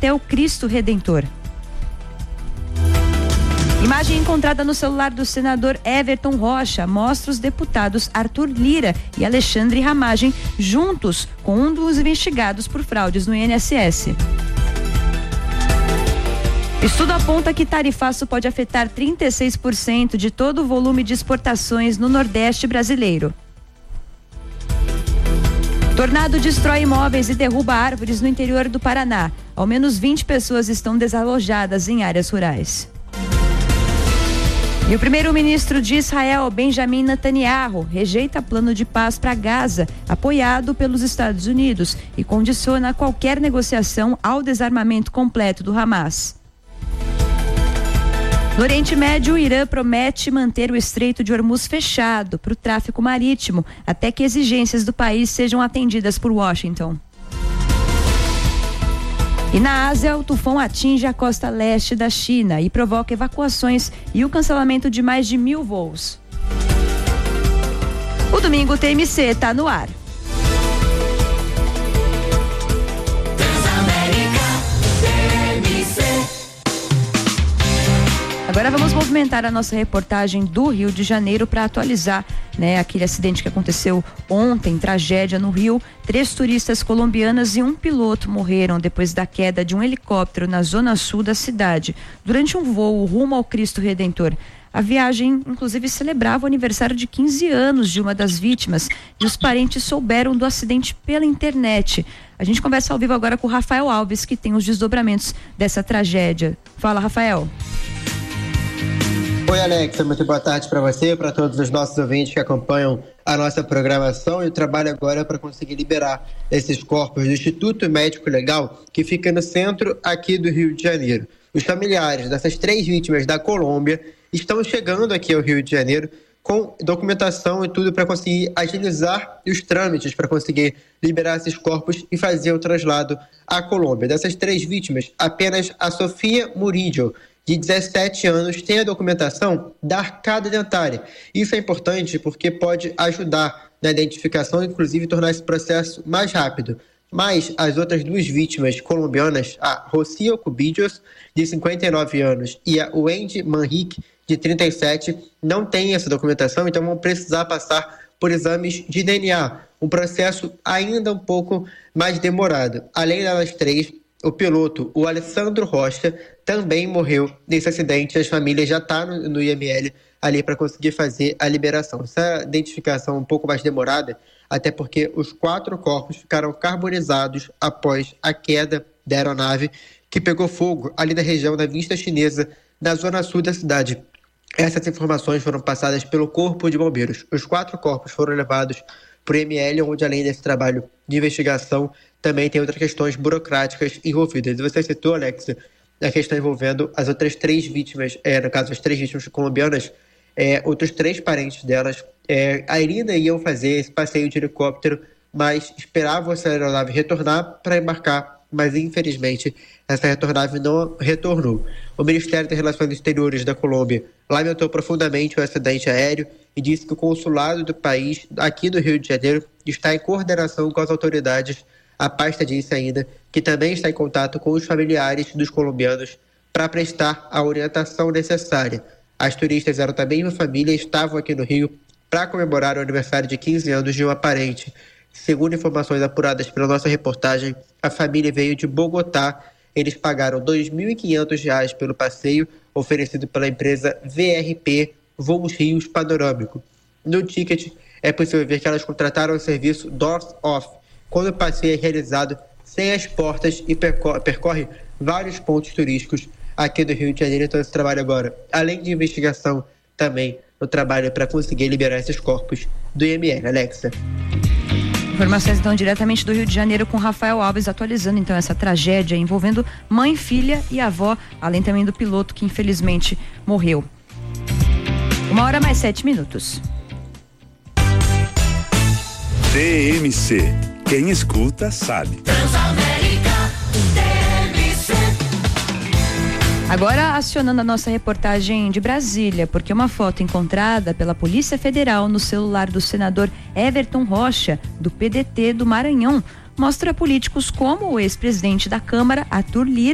até o Cristo Redentor. Imagem encontrada no celular do senador Everton Rocha mostra os deputados Arthur Lira e Alexandre Ramagem juntos com um dos investigados por fraudes no INSS. Estudo aponta que tarifaço pode afetar 36% de todo o volume de exportações no Nordeste brasileiro. Tornado destrói imóveis e derruba árvores no interior do Paraná. Ao menos 20 pessoas estão desalojadas em áreas rurais. E o primeiro-ministro de Israel, Benjamin Netanyahu, rejeita plano de paz para Gaza, apoiado pelos Estados Unidos, e condiciona qualquer negociação ao desarmamento completo do Hamas. No Oriente Médio, o Irã promete manter o Estreito de Hormuz fechado para o tráfego marítimo, até que exigências do país sejam atendidas por Washington. E na Ásia, o tufão atinge a costa leste da China e provoca evacuações e o cancelamento de mais de 1.000 voos. O Domingo TMC está no ar. Agora vamos movimentar a nossa reportagem do Rio de Janeiro para atualizar, aquele acidente que aconteceu ontem, tragédia no Rio. 3 turistas colombianas e um piloto morreram depois da queda de um helicóptero na zona sul da cidade, durante um voo rumo ao Cristo Redentor. A viagem, inclusive, celebrava o aniversário de 15 anos de uma das vítimas e os parentes souberam do acidente pela internet. A gente conversa ao vivo agora com o Rafael Alves, que tem os desdobramentos dessa tragédia. Fala, Rafael. Oi, Alexa, muito boa tarde para você e para todos os nossos ouvintes que acompanham a nossa programação. E o trabalho agora é para conseguir liberar esses corpos do Instituto Médico Legal, que fica no centro aqui do Rio de Janeiro. Os familiares dessas 3 vítimas da Colômbia estão chegando aqui ao Rio de Janeiro com documentação e tudo para conseguir agilizar os trâmites para conseguir liberar esses corpos e fazer o traslado à Colômbia. Dessas 3 vítimas, apenas a Sofia Murillo, de 17 anos, tem a documentação da arcada dentária. Isso é importante porque pode ajudar na identificação e, inclusive, tornar esse processo mais rápido. Mas as outras 2 vítimas colombianas, a Rocío Cubillos, de 59 anos, e a Wendy Manrique, de 37, não têm essa documentação, então vão precisar passar por exames de DNA. Um processo ainda um pouco mais demorado. Além delas 3, o piloto, o Alessandro Rocha, também morreu nesse acidente. As famílias já estão no IML ali para conseguir fazer a liberação. Essa identificação um pouco mais demorada, até porque os 4 corpos ficaram carbonizados após a queda da aeronave, que pegou fogo ali na região da Vista Chinesa, na zona sul da cidade. Essas informações foram passadas pelo Corpo de Bombeiros. Os 4 corpos foram levados para o IML, onde, além desse trabalho de investigação, também tem outras questões burocráticas envolvidas. Você citou, Alex, a questão envolvendo as outras 3 vítimas, no caso, as 3 vítimas colombianas, outros 3 parentes delas, ainda iam fazer esse passeio de helicóptero, mas esperavam essa aeronave retornar para embarcar, mas infelizmente essa aeronave não retornou. O Ministério das Relações Exteriores da Colômbia lamentou profundamente o acidente aéreo e disse que o consulado do país, aqui do Rio de Janeiro, está em coordenação com as autoridades. A pasta disse ainda que também está em contato com os familiares dos colombianos para prestar a orientação necessária. As turistas eram também uma família e estavam aqui no Rio para comemorar o aniversário de 15 anos de uma parente. Segundo informações apuradas pela nossa reportagem, a família veio de Bogotá. Eles pagaram R$ 2.500 pelo passeio oferecido pela empresa VRP Voos Rios Panorâmico. No ticket é possível ver que elas contrataram o serviço Doors Off, quando o passeio é realizado sem as portas e percorre vários pontos turísticos aqui do Rio de Janeiro. Então esse trabalho agora, além de investigação, também o trabalho para conseguir liberar esses corpos do IML. Alexa. Informações então diretamente do Rio de Janeiro com Rafael Alves, atualizando então essa tragédia envolvendo mãe, filha e avó, além também do piloto que infelizmente morreu. 1h mais 7. TMC. Quem escuta sabe. Agora acionando a nossa reportagem de Brasília, porque uma foto encontrada pela Polícia Federal no celular do senador Everton Rocha, do PDT do Maranhão, mostra políticos como o ex-presidente da Câmara, Arthur Lira,